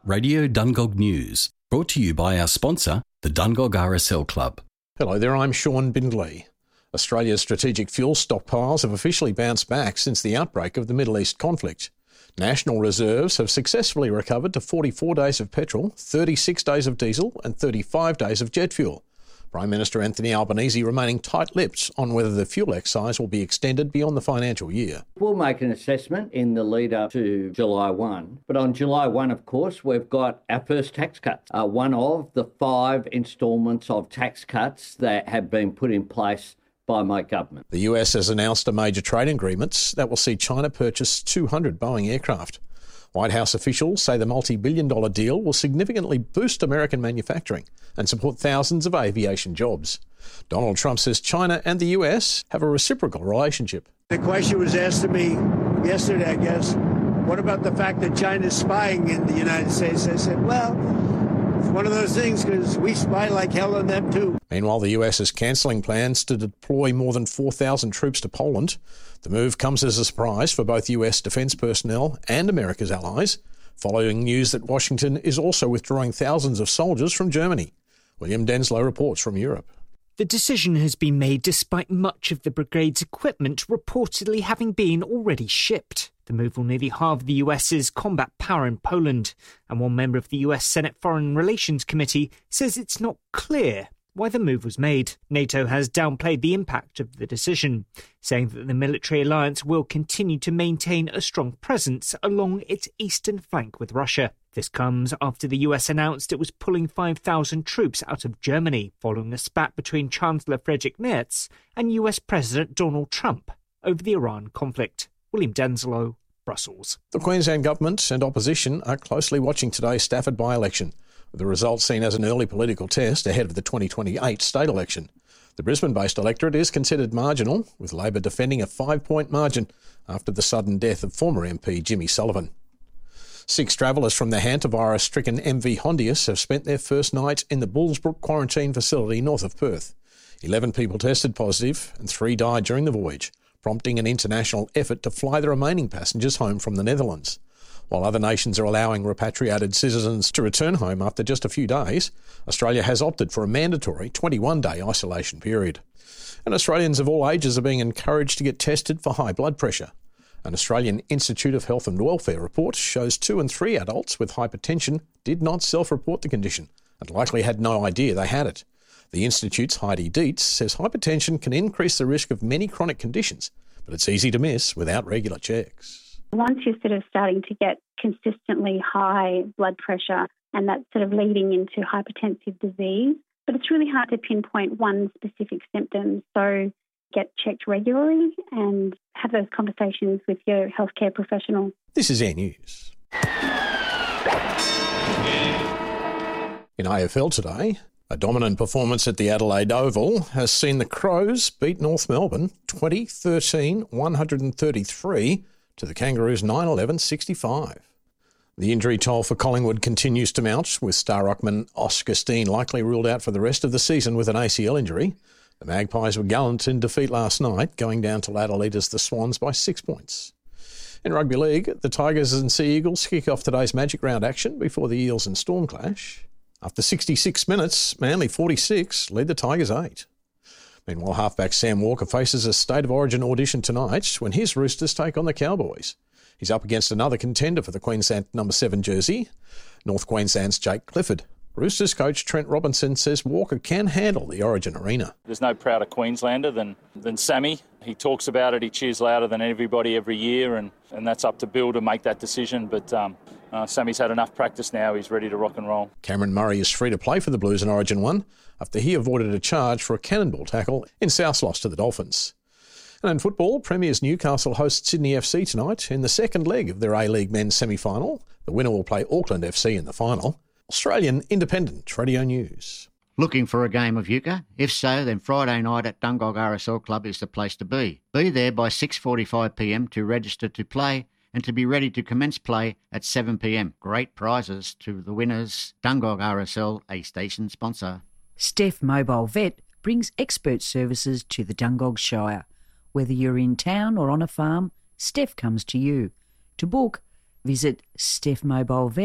Radio Dungog News, brought to you by our sponsor, the Dungog RSL Club. Hello there, I'm Sean Bindley. Australia's strategic fuel stockpiles have officially bounced back since the outbreak of the Middle East conflict. National reserves have successfully recovered to 44 days of petrol, 36 days of diesel and 35 days of jet fuel. Prime Minister Anthony Albanese remaining tight-lipped on whether the fuel excise will be extended beyond the financial year. We'll make an assessment in the lead up to July 1. But on July 1, of course, we've got our first tax cut, one of the 5 instalments of tax cuts that have been put in place by my government. The US has announced a major trade agreement that will see China purchase 200 Boeing aircraft. White House officials say the multi-billion-dollar deal will significantly boost American manufacturing and support thousands of aviation jobs. Donald Trump says China and the US have a reciprocal relationship. The question was asked to me yesterday, I guess, what about the fact that China's spying in the United States? I said, well, it's one of those things because we spy like hell on them too. Meanwhile, the US is cancelling plans to deploy more than 4,000 troops to Poland. The move comes as a surprise for both US defence personnel and America's allies, following news that Washington is also withdrawing thousands of soldiers from Germany. William Denslow reports from Europe. The decision has been made despite much of the brigade's equipment reportedly having been already shipped. The move will nearly halve the US's combat power in Poland, and one member of the US Senate Foreign Relations Committee says it's not clear why the move was made. NATO has downplayed the impact of the decision, saying that the military alliance will continue to maintain a strong presence along its eastern flank with Russia. This comes after the US announced it was pulling 5,000 troops out of Germany, following a spat between Chancellor Friedrich Merz and US President Donald Trump over the Iran conflict. William Denslow, Brussels. The Queensland Government and opposition are closely watching today's Stafford by-election, with the results seen as an early political test ahead of the 2028 state election. The Brisbane-based electorate is considered marginal, with Labor defending a 5-point margin after the sudden death of former MP Jimmy Sullivan. 6 travellers from the hantavirus-stricken MV Hondius have spent their first night in the Bullsbrook quarantine facility north of Perth. 11 people tested positive and 3 died during the voyage, prompting an international effort to fly the remaining passengers home from the Netherlands. While other nations are allowing repatriated citizens to return home after just a few days, Australia has opted for a mandatory 21-day isolation period. And Australians of all ages are being encouraged to get tested for high blood pressure. An Australian Institute of Health and Welfare report shows 2 and 3 adults with hypertension did not self-report the condition and likely had no idea they had it. The Institute's Heidi Dietz says hypertension can increase the risk of many chronic conditions, but it's easy to miss without regular checks. Once you're sort of starting to get consistently high blood pressure and that's sort of leading into hypertensive disease, but it's really hard to pinpoint one specific symptom. So get checked regularly and have those conversations with your healthcare professional. This is Air News. In AFL today, a dominant performance at the Adelaide Oval has seen the Crows beat North Melbourne 20-13-133 to the Kangaroos 9-11-65. The injury toll for Collingwood continues to mount, with star ruckman Oscar Steen likely ruled out for the rest of the season with an ACL injury. The Magpies were gallant in defeat last night, going down to ladder leaders the Swans by 6 points. In rugby league, the Tigers and Sea Eagles kick off today's Magic Round action before the Eels and Storm clash. After 66 minutes, Manly 46 lead the Tigers 8. Meanwhile, halfback Sam Walker faces a State of Origin audition tonight when his Roosters take on the Cowboys. He's up against another contender for the Queensland number 7 jersey, North Queensland's Jake Clifford. Roosters coach Trent Robinson says Walker can handle the Origin arena. There's no prouder Queenslander than Sammy. He talks about it, he cheers louder than everybody every year, and that's up to Bill to make that decision. But Sammy's had enough practice now, he's ready to rock and roll. Cameron Murray is free to play for the Blues in Origin 1 after he avoided a charge for a cannonball tackle in South's loss to the Dolphins. And in football, Premiers Newcastle host Sydney FC tonight in the second leg of their A-League men's semi-final. The winner will play Auckland FC in the final. Australian Independent Radio News. Looking for a game of euchre? If so, then Friday night at Dungog RSL Club is the place to be. Be there by 6:45pm to register to play and to be ready to commence play at 7pm. Great prizes to the winners. Dungog RSL, a station sponsor. Steph Mobile Vet brings expert services to the Dungog Shire. Whether you're in town or on a farm, Steph comes to you. To book, visit stephmobilevet.com.au.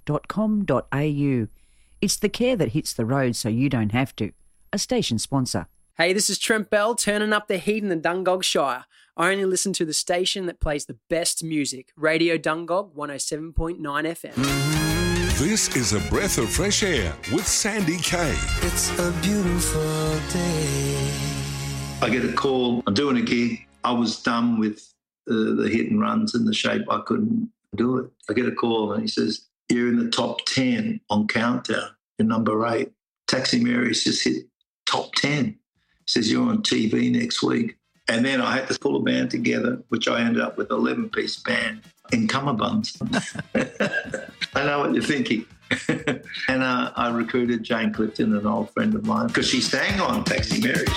stationsponsor.com.au. It's the care that hits the road so you don't have to. A station sponsor. Hey, this is Trent Bell, turning up the heat in the Dungog Shire. I only listen to the station that plays the best music, Radio Dungog 107.9 FM. This is a breath of fresh air with Sandy Kay. It's a beautiful day. I get a call. I'm doing a gig. I was done with the hit and runs and the shape. I couldn't do it. I get a call and he says, "You're in the top 10 on Countdown. You're number 8. Taxi Mary's just hit top 10. He says, "You're on TV next week." And then I had to pull a band together, which I ended up with 11-piece band in cummerbunds. I know what you're thinking. And I recruited Jane Clifton, an old friend of mine, because she sang on Taxi Mary's.